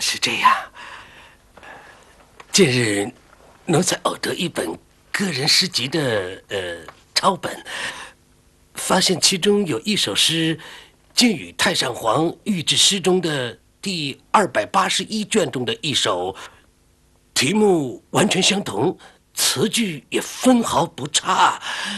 是这样。近日，奴才偶得一本个人诗集的抄本，发现其中有一首诗，竟与太上皇御制诗中的第281卷中的一首，题目完全相同，词句也分毫不差。